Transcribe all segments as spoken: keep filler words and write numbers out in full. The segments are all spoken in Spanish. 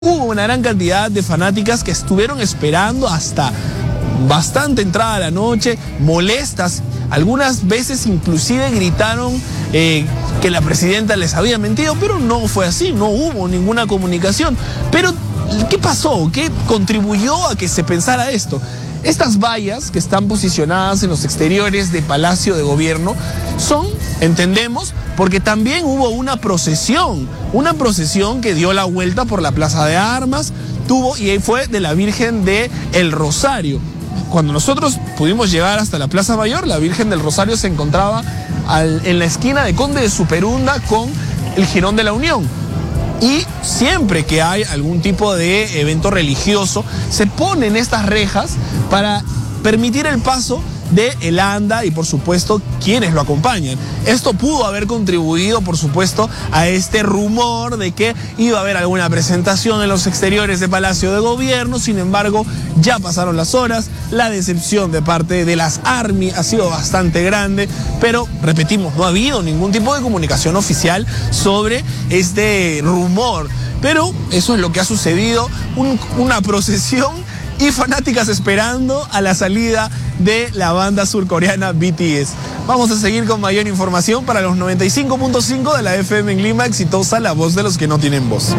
Hubo una gran cantidad de fanáticas que estuvieron esperando hasta bastante entrada la noche, molestas. Algunas veces inclusive gritaron eh, que la presidenta les había mentido, pero no fue así, no hubo ninguna comunicación. Pero, ¿qué pasó? ¿Qué contribuyó a que se pensara esto? Estas vallas que están posicionadas en los exteriores de Palacio de Gobierno son, entendemos, porque también hubo una procesión, una procesión que dio la vuelta por la Plaza de Armas, tuvo y fue de la Virgen de El Rosario. Cuando nosotros pudimos llegar hasta la Plaza Mayor, la Virgen del Rosario se encontraba al, en la esquina de Conde de Superunda con el Jirón de la Unión. Y siempre que hay algún tipo de evento religioso, se ponen estas rejas para permitir el paso de el anda y por supuesto quienes lo acompañan. Esto pudo haber contribuido por supuesto a este rumor de que iba a haber alguna presentación en los exteriores de Palacio de Gobierno. Sin embargo, ya pasaron las horas, la decepción de parte de las ARMY ha sido bastante grande, pero repetimos, no ha habido ningún tipo de comunicación oficial sobre este rumor. Pero eso es lo que ha sucedido, un, una procesión y fanáticas esperando a la salida de la banda surcoreana B T S. Vamos a seguir con mayor información para los noventa y cinco punto cinco de la F M en Lima, exitosa, la voz de los que no tienen voz.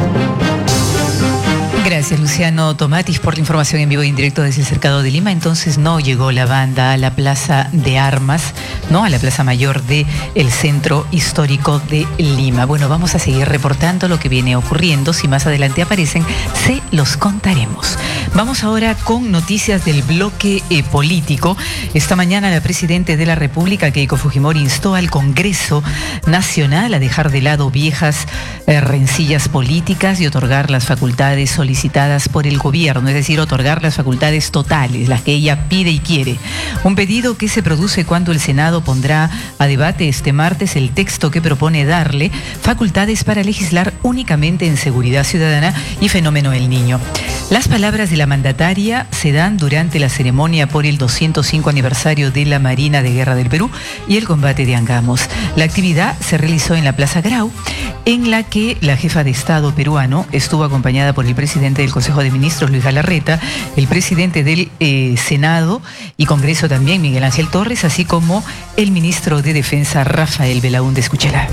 Gracias, Luciano Tomatis, por la información en vivo e indirecto desde el Cercado de Lima. Entonces no llegó la banda a la Plaza de Armas, ¿no? A la Plaza Mayor del Centro Histórico de Lima. Bueno, vamos a seguir reportando lo que viene ocurriendo. Si más adelante aparecen, se los contaremos. Vamos ahora con noticias del bloque eh, político. Esta mañana la Presidenta de la República, Keiko Fujimori, instó al Congreso Nacional a dejar de lado viejas eh, rencillas políticas y otorgar las facultades solicitadas solicitadas por el gobierno, es decir, otorgar las facultades totales, las que ella pide y quiere. Un pedido que se produce cuando el Senado pondrá a debate este martes el texto que propone darle facultades para legislar únicamente en seguridad ciudadana y fenómeno El Niño. Las palabras de la mandataria se dan durante la ceremonia por el doscientos cinco aniversario de la Marina de Guerra del Perú y el combate de Angamos. La actividad se realizó en la Plaza Grau, en la que la jefa de Estado peruano estuvo acompañada por el presidente del Consejo de Ministros, Luis Galarreta, el presidente del eh, Senado y Congreso también, Miguel Ángel Torres, así como el ministro de Defensa, Rafael Belaúnde. Escúchala.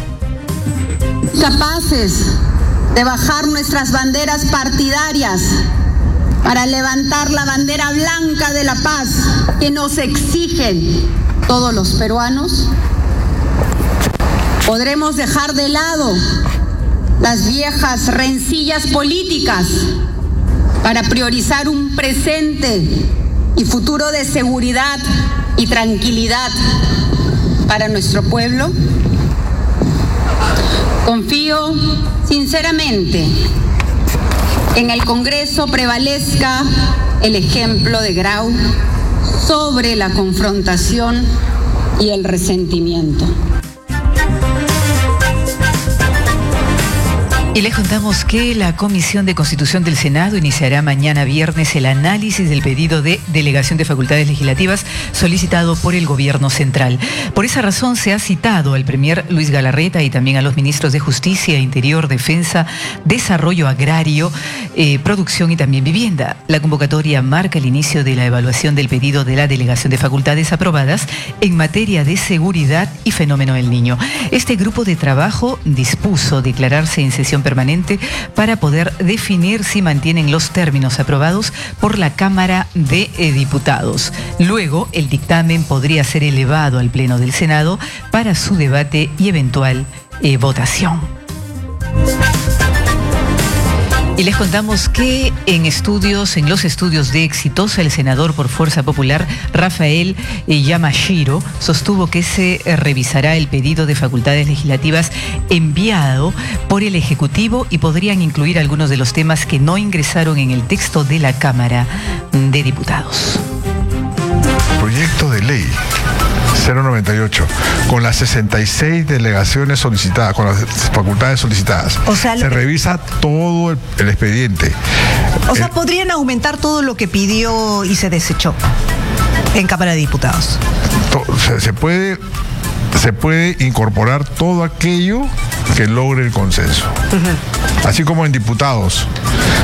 Capaces de bajar nuestras banderas partidarias para levantar la bandera blanca de la paz que nos exigen todos los peruanos, podremos dejar de lado las viejas rencillas políticas para priorizar un presente y futuro de seguridad y tranquilidad para nuestro pueblo. Confío sinceramente que en el Congreso prevalezca el ejemplo de Grau sobre la confrontación y el resentimiento. Y les contamos que la Comisión de Constitución del Senado iniciará mañana viernes el análisis del pedido de delegación de facultades legislativas solicitado por el Gobierno Central. Por esa razón se ha citado al Premier Luis Galarreta y también a los ministros de Justicia, Interior, Defensa, Desarrollo Agrario, eh, Producción y también Vivienda. La convocatoria marca el inicio de la evaluación del pedido de la delegación de facultades aprobadas en materia de seguridad y fenómeno El Niño. Este grupo de trabajo dispuso declararse en sesión permanente para poder definir si mantienen los términos aprobados por la Cámara de eh, Diputados. Luego, el dictamen podría ser elevado al Pleno del Senado para su debate y eventual eh, votación. Y les contamos que en estudios, en los estudios de Exitosa, el senador por Fuerza Popular, Rafael Yamashiro, sostuvo que se revisará el pedido de facultades legislativas enviado por el Ejecutivo y podrían incluir algunos de los temas que no ingresaron en el texto de la Cámara de Diputados. Proyecto de ley cero noventa y ocho, con las sesenta y seis delegaciones solicitadas, con las facultades solicitadas. O sea, se revisa todo el, el expediente. O sea, el, podrían aumentar todo lo que pidió y se desechó en Cámara de Diputados. To, se, se puede se puede incorporar todo aquello que logre el consenso. Uh-huh. Así como en diputados.